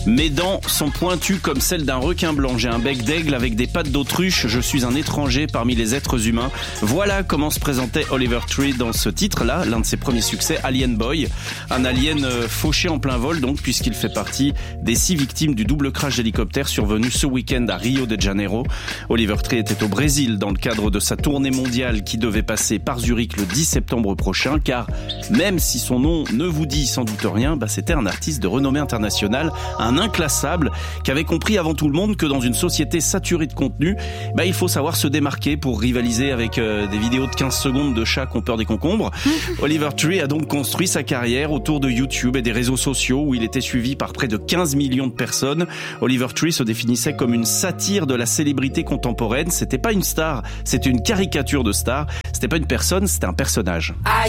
Mes dents sont pointues comme celles d'un requin blanc. J'ai un bec d'aigle avec des pattes d'autruche. Je suis un étranger parmi les êtres humains. Voilà comment se présentait Oliver Tree dans ce titre-là, l'un de ses premiers succès, Alien Boy. Un alien fauché en plein vol, donc, puisqu'il fait partie des 6 victimes du double crash d'hélicoptère survenu ce week-end à Rio de Janeiro. Oliver Tree était au Brésil dans le cadre de sa tournée mondiale qui devait passer par Zurich le 10 septembre prochain, car même si son nom ne vous dit sans doute rien, c'était un artiste de renommée internationale, un inclassable, qui avait compris avant tout le monde que dans une société saturée de contenu, il faut savoir se démarquer pour rivaliser avec des vidéos de 15 secondes de chats qui ont peur des concombres. Oliver Tree a donc construit sa carrière autour de YouTube et des réseaux sociaux où il était suivi par près de 15 millions de personnes. Oliver Tree se définissait comme une satire de la célébrité contemporaine. C'était pas une star, c'était une caricature de star. C'était pas une personne, c'était un personnage. I